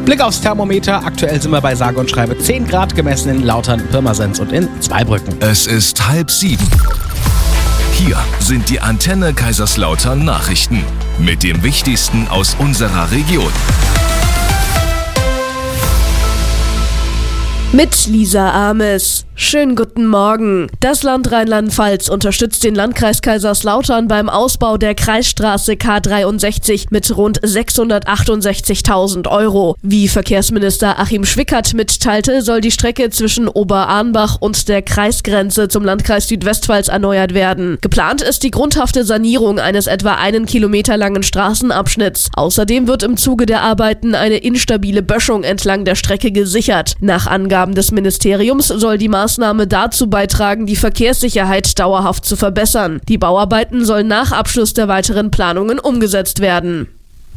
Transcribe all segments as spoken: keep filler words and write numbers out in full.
Blick aufs Thermometer. Aktuell sind wir bei sage und schreibe zehn Grad gemessen in Lautern, Pirmasens und in Zweibrücken. Es ist halb sieben. Hier sind die Antenne Kaiserslautern Nachrichten mit dem Wichtigsten aus unserer Region. Mit Lisa Ames. Schönen guten Morgen. Das Land Rheinland-Pfalz unterstützt den Landkreis Kaiserslautern beim Ausbau der Kreisstraße K dreiundsechzig mit rund sechshundertachtundsechzigtausend Euro. Wie Verkehrsminister Achim Schwickert mitteilte, soll die Strecke zwischen Oberarnbach und der Kreisgrenze zum Landkreis Südwestpfalz erneuert werden. Geplant ist die grundhafte Sanierung eines etwa einen Kilometer langen Straßenabschnitts. Außerdem wird im Zuge der Arbeiten eine instabile Böschung entlang der Strecke gesichert. Nach Angaben des Ministeriums soll die Maßnahme dazu beitragen, die Verkehrssicherheit dauerhaft zu verbessern. Die Bauarbeiten sollen nach Abschluss der weiteren Planungen umgesetzt werden.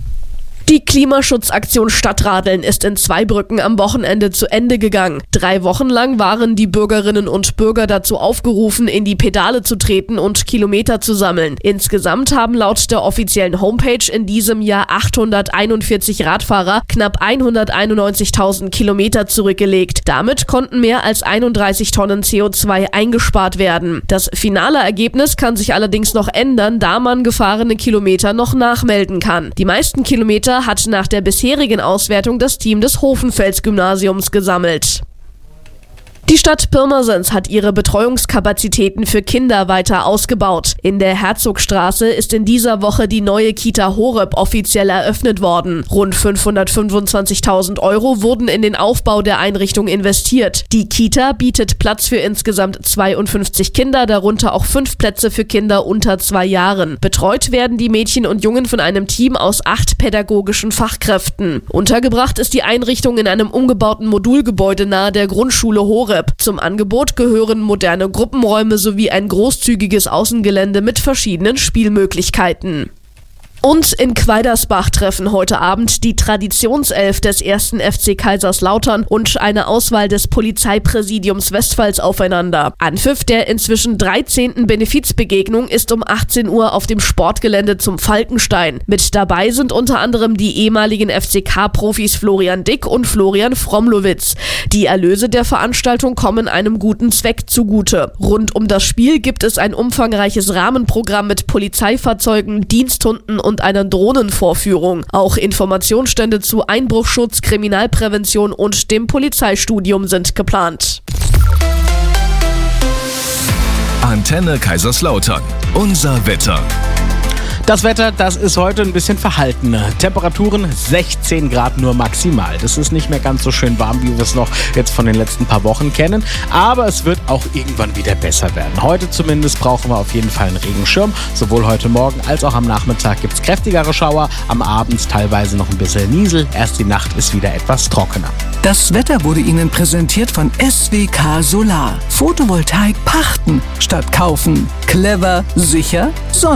Die Klimaschutzaktion Stadtradeln ist in Zweibrücken am Wochenende zu Ende gegangen. Drei Wochen lang waren die Bürgerinnen und Bürger dazu aufgerufen, in die Pedale zu treten und Kilometer zu sammeln. Insgesamt haben laut der offiziellen Homepage in diesem Jahr achthunderteinundvierzig Radfahrer knapp hunderteinundneunzigtausend Kilometer zurückgelegt. Damit konnten mehr als einunddreißig Tonnen C O zwei eingespart werden. Das finale Ergebnis kann sich allerdings noch ändern, da man gefahrene Kilometer noch nachmelden kann. Die meisten Kilometer hat nach der bisherigen Auswertung das Team des Hofenfels-Gymnasiums gesammelt. Die Stadt Pirmasens hat ihre Betreuungskapazitäten für Kinder weiter ausgebaut. In der Herzogstraße ist in dieser Woche die neue Kita Horeb offiziell eröffnet worden. Rund fünfhundertfünfundzwanzigtausend Euro wurden in den Aufbau der Einrichtung investiert. Die Kita bietet Platz für insgesamt zweiundfünfzig Kinder, darunter auch fünf Plätze für Kinder unter zwei Jahren. Betreut werden die Mädchen und Jungen von einem Team aus acht pädagogischen Fachkräften. Untergebracht ist die Einrichtung in einem umgebauten Modulgebäude nahe der Grundschule Horeb. Zum Angebot gehören moderne Gruppenräume sowie ein großzügiges Außengelände mit verschiedenen Spielmöglichkeiten. Und in Quaidersbach treffen heute Abend die Traditionself des ersten F C Kaiserslautern und eine Auswahl des Polizeipräsidiums Westpfalz aufeinander. Anpfiff der inzwischen dreizehnten Benefizbegegnung ist um achtzehn Uhr auf dem Sportgelände zum Falkenstein. Mit dabei sind unter anderem die ehemaligen F C K-Profis Florian Dick und Florian Fromlowitz. Die Erlöse der Veranstaltung kommen einem guten Zweck zugute. Rund um das Spiel gibt es ein umfangreiches Rahmenprogramm mit Polizeifahrzeugen, Diensthunden und und einer Drohnenvorführung. Auch Informationsstände zu Einbruchschutz, Kriminalprävention und dem Polizeistudium sind geplant. Antenne Kaiserslautern. Unser Wetter. Das Wetter, das ist heute ein bisschen verhalten. Temperaturen sechzehn Grad nur maximal. Das ist nicht mehr ganz so schön warm, wie wir es noch jetzt von den letzten paar Wochen kennen. Aber es wird auch irgendwann wieder besser werden. Heute zumindest brauchen wir auf jeden Fall einen Regenschirm. Sowohl heute Morgen als auch am Nachmittag gibt es kräftigere Schauer. Am Abend teilweise noch ein bisschen Niesel. Erst die Nacht ist wieder etwas trockener. Das Wetter wurde Ihnen präsentiert von S W K Solar. Photovoltaik pachten statt kaufen. Clever, sicher, Sonne.